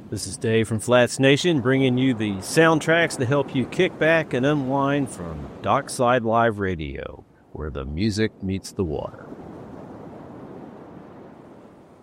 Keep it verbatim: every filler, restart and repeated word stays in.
This is Dave from Flats Nation, bringing you the soundtracks to help you kick back and unwind from Dockside Live Radio, where the music meets the water.